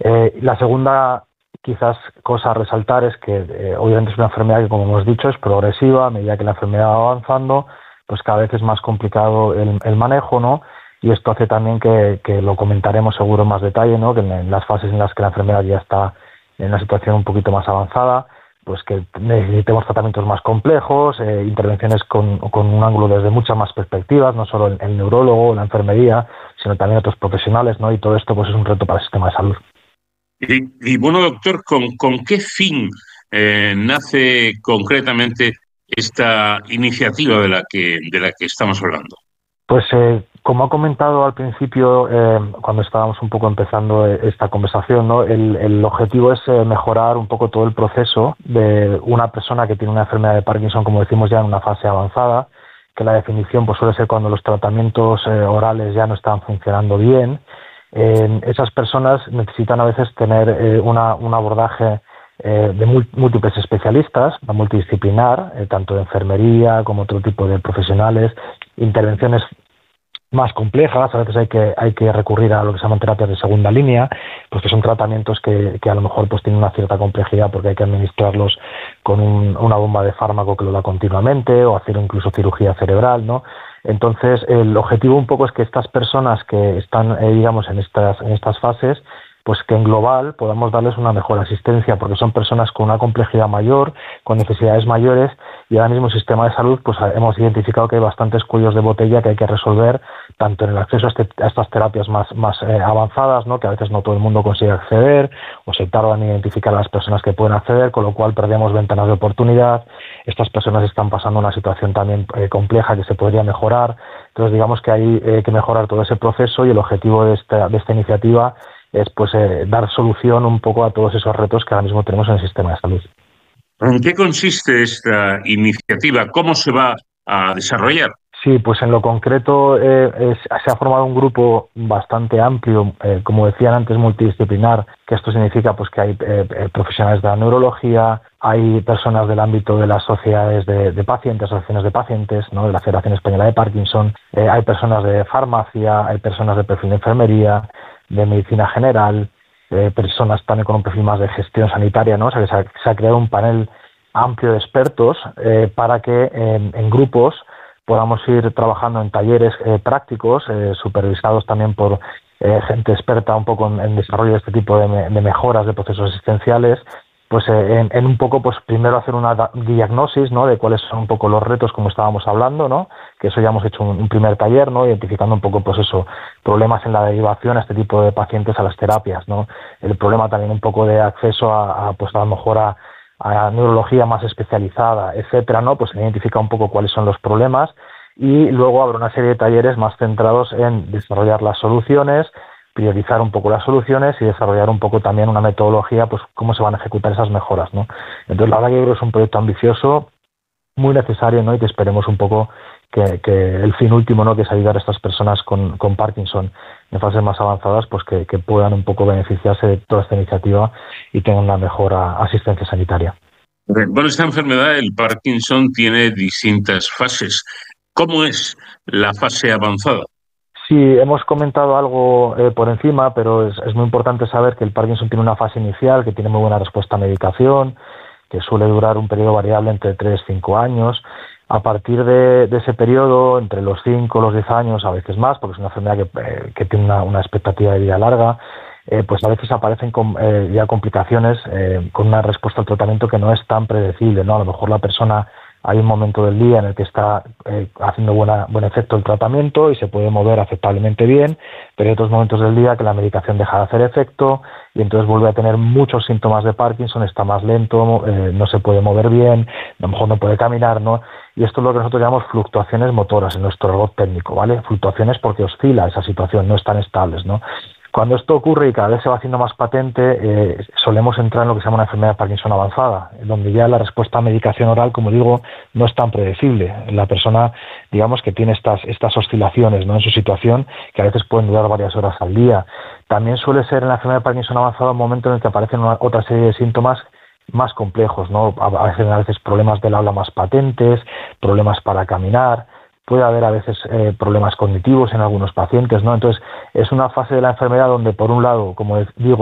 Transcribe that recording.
La segunda quizás cosa a resaltar es que obviamente es una enfermedad que, como hemos dicho, es progresiva. A medida que la enfermedad va avanzando, pues cada vez es más complicado el manejo, ¿no? Y esto hace también que lo comentaremos seguro en más detalle, ¿no? Que en las fases en las que la enfermedad ya está en una situación un poquito más avanzada, pues que necesitemos tratamientos más complejos, intervenciones con un ángulo desde muchas más perspectivas, no solo el neurólogo, la enfermería, sino también otros profesionales, ¿no? Y todo esto pues es un reto para el sistema de salud. Y bueno, doctor, ¿con qué fin nace concretamente esta iniciativa de la que estamos hablando? Pues como ha comentado al principio, cuando estábamos un poco empezando esta conversación, ¿no? El objetivo es mejorar un poco todo el proceso de una persona que tiene una enfermedad de Parkinson, como decimos ya en una fase avanzada, que la definición pues suele ser cuando los tratamientos orales ya no están funcionando bien. Esas personas necesitan a veces tener un abordaje de múltiples especialistas, multidisciplinar, tanto de enfermería como otro tipo de profesionales, intervenciones más complejas. A veces hay que recurrir a lo que se llaman terapias de segunda línea, pues que son tratamientos que a lo mejor pues tienen una cierta complejidad porque hay que administrarlos con una bomba de fármaco que lo da continuamente, o hacer incluso cirugía cerebral, ¿no? Entonces el objetivo un poco es que estas personas que están digamos en estas fases, pues que en global podamos darles una mejor asistencia, porque son personas con una complejidad mayor, con necesidades mayores, y ahora mismo el sistema de salud pues hemos identificado que hay bastantes cuellos de botella que hay que resolver, tanto en el acceso a estas terapias más avanzadas, ¿no? Que a veces no todo el mundo consigue acceder, o se tardan en identificar a las personas que pueden acceder, con lo cual perdemos ventanas de oportunidad. Estas personas están pasando una situación también compleja que se podría mejorar. Entonces digamos que hay que mejorar todo ese proceso, y el objetivo de esta iniciativa es pues dar solución un poco a todos esos retos que ahora mismo tenemos en el sistema de salud. ¿En qué consiste esta iniciativa? ¿Cómo se va a desarrollar? Sí, pues en lo concreto se ha formado un grupo bastante amplio, como decían antes, multidisciplinar, que esto significa pues que hay profesionales de la neurología, hay personas del ámbito de las sociedades de pacientes, asociaciones de pacientes, ¿no? De la Federación Española de Parkinson, hay personas de farmacia, hay personas de perfil de enfermería, de medicina general, personas también con un perfil más de gestión sanitaria, ¿no? O sea que se ha creado un panel amplio de expertos para que en grupos podamos ir trabajando en talleres prácticos, supervisados también por gente experta un poco en desarrollo de este tipo de mejoras de procesos asistenciales, pues en un poco, pues primero hacer una diagnosis, ¿no? De cuáles son un poco los retos, como estábamos hablando, ¿no? Que eso ya hemos hecho un primer taller, ¿no? Identificando un poco, pues eso, problemas en la derivación a este tipo de pacientes a las terapias, ¿no? El problema también un poco de acceso pues a lo mejor a neurología más especializada, etcétera, ¿no? Pues se identifica un poco cuáles son los problemas, y luego habrá una serie de talleres más centrados en desarrollar las soluciones, priorizar un poco las soluciones y desarrollar un poco también una metodología, pues cómo se van a ejecutar esas mejoras, ¿no? Entonces la verdad que yo creo que es un proyecto ambicioso, muy necesario, ¿no? Y que esperemos un poco que el fin último, ¿no? Que es ayudar a estas personas con Parkinson en fases más avanzadas, pues que puedan un poco beneficiarse de toda esta iniciativa y tengan una mejor asistencia sanitaria. Bueno, esta enfermedad, el Parkinson, tiene distintas fases. ¿Cómo es la fase avanzada? Sí, hemos comentado algo por encima, pero es muy importante saber que el Parkinson tiene una fase inicial que tiene muy buena respuesta a medicación, que suele durar un periodo variable entre 3 y 5 años. A partir de ese periodo, entre los 5 y los 10 años, a veces más, porque es una enfermedad que tiene una expectativa de vida larga, pues a veces aparecen ya complicaciones con una respuesta al tratamiento que no es tan predecible, ¿no? A lo mejor la persona, hay un momento del día en el que está haciendo buen efecto el tratamiento y se puede mover aceptablemente bien, pero hay otros momentos del día que la medicación deja de hacer efecto y entonces vuelve a tener muchos síntomas de Parkinson, está más lento, no se puede mover bien, a lo mejor no puede caminar, ¿no? Y esto es lo que nosotros llamamos fluctuaciones motoras en nuestro argot técnico, ¿vale? Fluctuaciones porque oscila esa situación, no están estables, ¿no? Cuando esto ocurre y cada vez se va haciendo más patente, solemos entrar en lo que se llama una enfermedad de Parkinson avanzada, donde ya la respuesta a medicación oral, como digo, no es tan predecible. La persona, digamos, que tiene estas oscilaciones, ¿no? En su situación, que a veces pueden durar varias horas al día. También suele ser en la enfermedad de Parkinson avanzada un momento en el que aparecen otra serie de síntomas más complejos, ¿no? A veces problemas del habla más patentes, problemas para caminar. Puede haber a veces problemas cognitivos en algunos pacientes, ¿no? Entonces, es una fase de la enfermedad donde, por un lado, como digo,